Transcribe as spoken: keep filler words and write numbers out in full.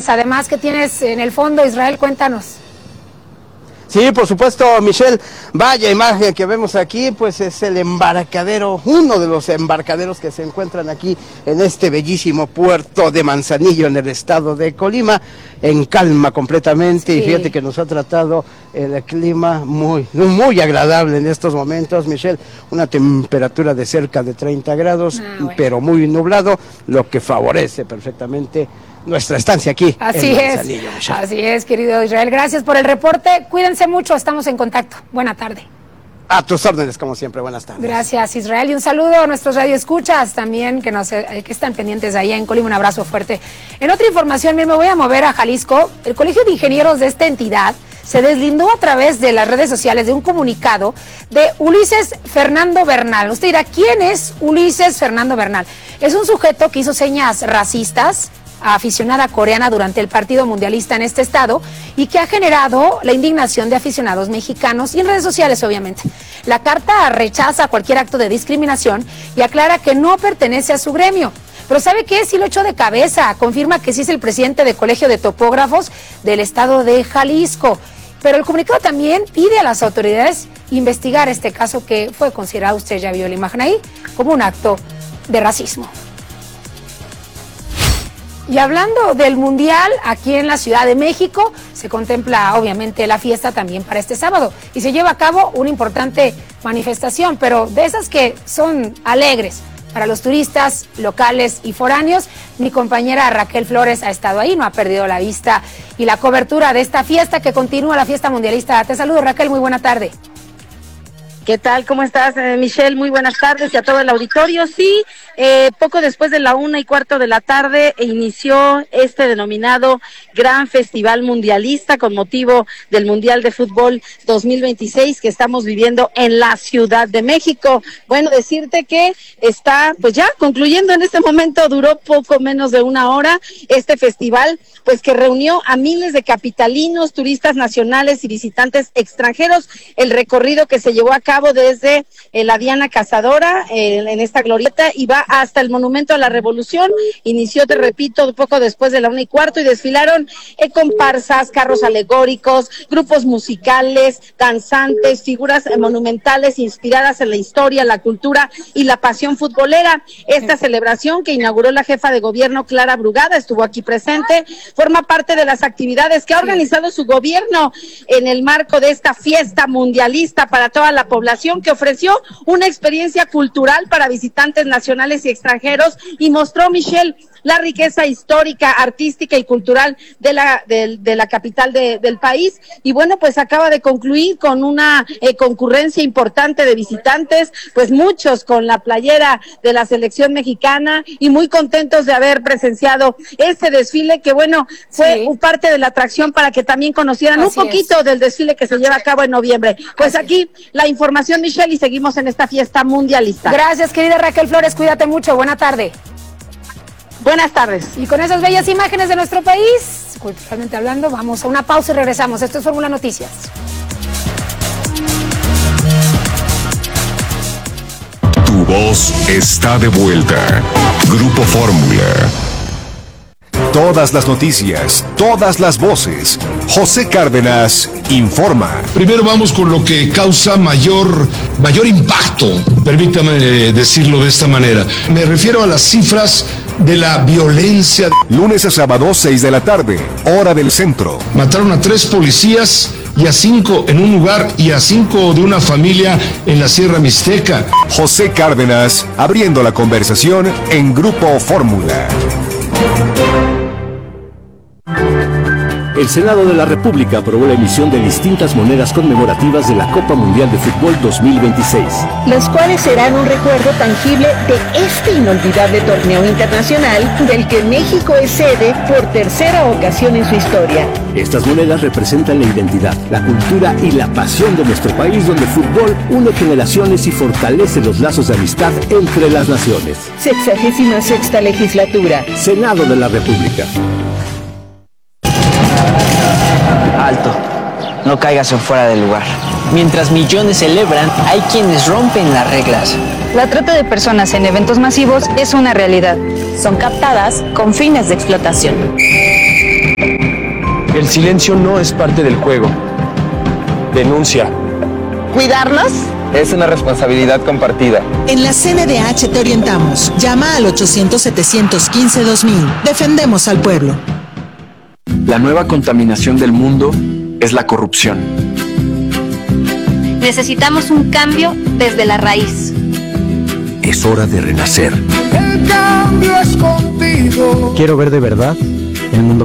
imágenes, además, que tienes en el fondo, Israel, cuéntanos. Sí, por supuesto, Michelle, vaya imagen que vemos aquí, pues es el embarcadero, uno de los embarcaderos que se encuentran aquí en este bellísimo puerto de Manzanillo, en el estado de Colima, en calma completamente, sí. Y fíjate que nos ha tratado el clima muy, muy agradable en estos momentos, Michelle, una temperatura de cerca de treinta grados, ah, bueno. pero muy nublado, lo que favorece perfectamente nuestra estancia aquí. Así en Manzanillo, es, Michelle. Así es, querido Israel. Gracias por el reporte. Cuídense mucho, estamos en contacto. Buena tarde. A tus órdenes, como siempre. Buenas tardes. Gracias, Israel. Y un saludo a nuestros radioescuchas también, que, nos, que están pendientes ahí en Colima. Un abrazo fuerte. En otra información, bien, me voy a mover a Jalisco. El Colegio de Ingenieros de esta entidad se deslindó a través de las redes sociales de un comunicado de Ulises Fernando Bernal. Usted dirá, ¿quién es Ulises Fernando Bernal? Es un sujeto que hizo señas racistas a aficionada coreana durante el partido mundialista en este estado y que ha generado la indignación de aficionados mexicanos y en redes sociales, obviamente. La carta rechaza cualquier acto de discriminación y aclara que no pertenece a su gremio. Pero ¿sabe qué? Sí lo echó de cabeza. Confirma que sí es el presidente del Colegio de Topógrafos del estado de Jalisco. Pero el comunicado también pide a las autoridades investigar este caso que fue considerado, usted ya vio la imagen ahí, como un acto de racismo. Y hablando del Mundial, aquí en la Ciudad de México se contempla obviamente la fiesta también para este sábado y se lleva a cabo una importante manifestación, pero de esas que son alegres para los turistas locales y foráneos. Mi compañera Raquel Flores ha estado ahí, no ha perdido la vista y la cobertura de esta fiesta que continúa, la fiesta mundialista. Te saludo, Raquel, muy buena tarde. ¿Qué tal? ¿Cómo estás, eh, Michelle? Muy buenas tardes y a todo el auditorio. Sí, eh, poco después de la una y cuarto de la tarde inició este denominado Gran Festival Mundialista con motivo del Mundial de Fútbol dos mil veintiséis que estamos viviendo en la Ciudad de México. Bueno, decirte que está pues ya concluyendo en este momento, duró poco menos de una hora este festival, pues que reunió a miles de capitalinos, turistas nacionales y visitantes extranjeros. El recorrido que se llevó a cabo desde eh, la Diana Cazadora eh, en esta glorieta y va hasta el Monumento a la Revolución. Inició, te repito, poco después de la una y cuarto y desfilaron eh, comparsas, carros alegóricos, grupos musicales, danzantes, figuras eh, monumentales inspiradas en la historia, la cultura y la pasión futbolera. Esta celebración que inauguró la jefa de gobierno Clara Brugada, estuvo aquí presente, forma parte de las actividades que ha organizado su gobierno en el marco de esta fiesta mundialista para toda la población, que ofreció una experiencia cultural para visitantes nacionales y extranjeros y mostró, Michelle, la riqueza histórica, artística y cultural de la de, de la capital de, del país. Y bueno, pues acaba de concluir con una eh, concurrencia importante de visitantes, pues muchos con la playera de la selección mexicana y muy contentos de haber presenciado este desfile que, bueno, fue sí. parte de la atracción para que también conocieran Así un poquito es. del desfile que se lleva a cabo en noviembre. Pues Así aquí es. la información, Michelle, y seguimos en esta fiesta mundialista. Gracias, querida Raquel Flores, cuídate mucho, buena tarde. Buenas tardes. Y con esas bellas imágenes de nuestro país, culturalmente hablando, vamos a una pausa y regresamos. Esto es Fórmula Noticias. Tu voz está de vuelta. Grupo Fórmula. Todas las noticias, todas las voces. José Cárdenas informa. Primero vamos con lo que causa mayor, mayor impacto, permítame decirlo de esta manera. Me refiero a las cifras de la violencia. Lunes a sábado, seis de la tarde, hora del centro. Mataron a tres policías y a cinco en un lugar y a cinco de una familia en la Sierra Mixteca. José Cárdenas, abriendo la conversación en Grupo Fórmula. El Senado de la República aprobó la emisión de distintas monedas conmemorativas de la Copa Mundial de Fútbol dos mil veintiséis. Las cuales serán un recuerdo tangible de este inolvidable torneo internacional del que México es sede por tercera ocasión en su historia. Estas monedas representan la identidad, la cultura y la pasión de nuestro país, donde el fútbol une generaciones y fortalece los lazos de amistad entre las naciones. Sexagésima sexta legislatura. Senado de la República. Alto, no caigas en fuera del lugar. Mientras millones celebran, hay quienes rompen las reglas. La trata de personas en eventos masivos es una realidad. Son captadas con fines de explotación. El silencio no es parte del juego. Denuncia. ¿Cuidarnos? Es una responsabilidad compartida. En la C N D H te orientamos. Llama al ochocientos, setecientos quince, dos mil. Defendemos al pueblo. La nueva contaminación del mundo es la corrupción. Necesitamos un cambio desde la raíz. Es hora de renacer. El cambio es contigo. Quiero ver de verdad el mundo